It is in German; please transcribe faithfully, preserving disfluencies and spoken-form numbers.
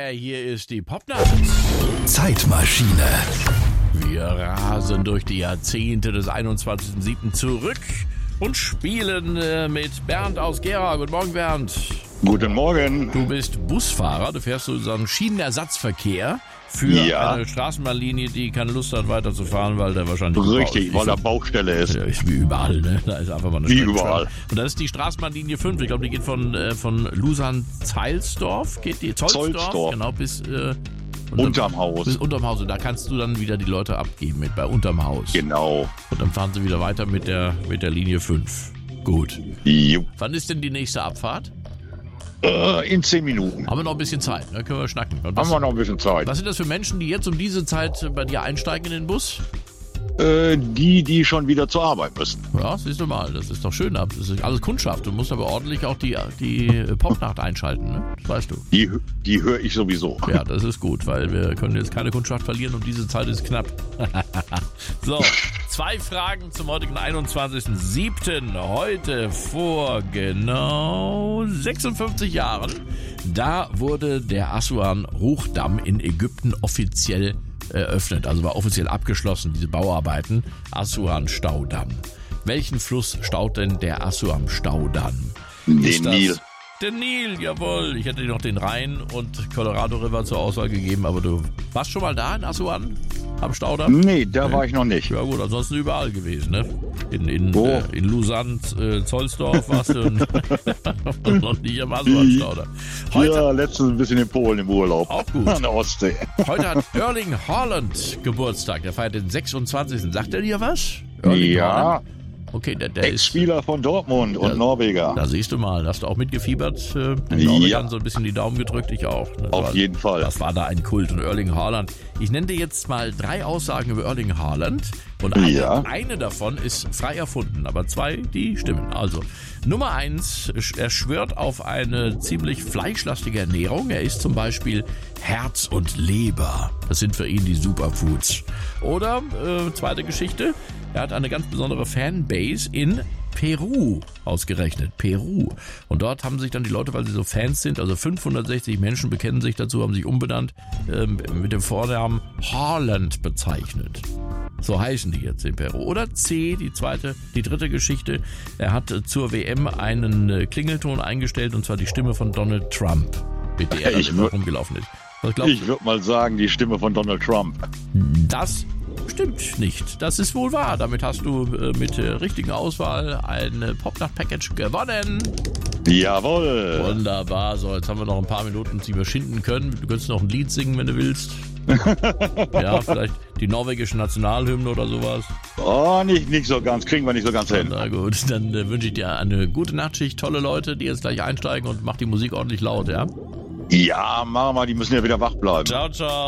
hier ist die Popnacht. Zeitmaschine. Wir rasen durch die Jahrzehnte des einundzwanzigsten siebten zurück und spielen äh, mit Bernd aus Gera. Guten Morgen, Bernd. Guten Morgen. Du bist Busfahrer, du fährst sozusagen Schienenersatzverkehr für Ja. eine Straßenbahnlinie, die keine Lust hat weiterzufahren, weil der wahrscheinlich... Richtig, weil da da Baustelle ist. Ja, ist wie überall, ne? Da ist einfach mal eine Wie Strecke. überall. Und das ist die Straßenbahnlinie fünf. Ich glaube, die geht von, äh, von Lusan-Zeilsdorf, geht die Zolsdorf, Zolsdorf. genau, bis... Äh, Unterm Haus. Bis unterm Haus. Und da kannst du dann wieder die Leute abgeben mit bei unterm Haus. Genau. Und dann fahren sie wieder weiter mit der, mit der Linie fünf. Gut. Jo. Wann ist denn die nächste Abfahrt? Äh, in zehn Minuten. Haben wir noch ein bisschen Zeit, ne? Können wir schnacken. Und was, Haben wir noch ein bisschen Zeit. was sind das für Menschen, die jetzt um diese Zeit bei dir einsteigen in den Bus? Äh, die, die schon wieder zur Arbeit müssen. Ja, siehst du mal, das ist doch schön. Das ist alles Kundschaft. Du musst aber ordentlich auch die, die Popnacht einschalten, ne? Das weißt du. Die, die höre ich sowieso. Ja, das ist gut, weil wir können jetzt keine Kundschaft verlieren und diese Zeit ist knapp. So, zwei Fragen zum heutigen einundzwanzigsten siebten Heute vor genau sechsundfünfzig Jahren. Da wurde der Assuan-Hochdamm in Ägypten offiziell eröffnet, also war offiziell abgeschlossen, diese Bauarbeiten. Assuan-Staudamm. Welchen Fluss staut denn der Assuan-Staudamm? Den Nil. Der Nil, jawohl. Ich hätte dir noch den Rhein und Colorado River zur Auswahl gegeben, aber du warst schon mal da in Assuan am Staudamm? Nee, da nee. war ich noch nicht. Ja gut, ansonsten überall gewesen, ne? In, in, oh. äh, in Lausanne, äh, Zollsdorf warst du und noch nicht am Assuan-Staudamm. Ja, letztens ein bisschen in Polen im Urlaub. Auch gut. An der Ostsee. Heute hat Erling Haaland Geburtstag. Der feiert den sechsundzwanzigsten Sagt er dir was? Erling Ja. Haaland? Okay, der, der ist Ex-Spieler von Dortmund und ja, Norweger. Da siehst du mal, hast du auch mitgefiebert, äh, den Norwegern Ja. so ein bisschen die Daumen gedrückt, ich auch. Das Auf war, jeden Fall. Das war da ein Kult. Und Erling Haaland, ich nenne dir jetzt mal drei Aussagen über Erling Haaland und eine, Ja. eine davon ist frei erfunden, aber zwei, die stimmen. Also, Nummer eins, er schwört auf eine ziemlich fleischlastige Ernährung. Er isst zum Beispiel Herz und Leber. Das sind für ihn die Superfoods. Oder, äh, zweite Geschichte, er hat eine ganz besondere Fanbase in Peru ausgerechnet. Peru. Und dort haben sich dann die Leute, weil sie so Fans sind, also fünfhundertsechzig Menschen bekennen sich dazu, haben sich umbenannt, äh, mit dem Vornamen Haaland bezeichnet. So heißen die jetzt in Peru. Oder C, die zweite, die dritte Geschichte. Er hat äh, zur W M einen äh, Klingelton eingestellt, und zwar die Stimme von Donald Trump, mit der er dann Ich immer wür- rumgelaufen ist. Was glaubst Ich würde mal sagen, die Stimme von Donald Trump. Das stimmt nicht. Das ist wohl wahr. Damit hast du äh, mit der richtigen Auswahl ein äh, Popnacht-Package gewonnen. Jawohl. Wunderbar. So, jetzt haben wir noch ein paar Minuten, die wir schinden können. Du könntest noch ein Lied singen, wenn du willst. Ja, vielleicht die norwegische Nationalhymne oder sowas. Oh, nicht, nicht so ganz. Kriegen wir nicht so ganz hin. Na gut, dann äh, wünsche ich dir eine gute Nachtschicht. Tolle Leute, die jetzt gleich einsteigen, und mach die Musik ordentlich laut, ja? Ja, machen wir. Die müssen ja wieder wach bleiben. Ciao, ciao.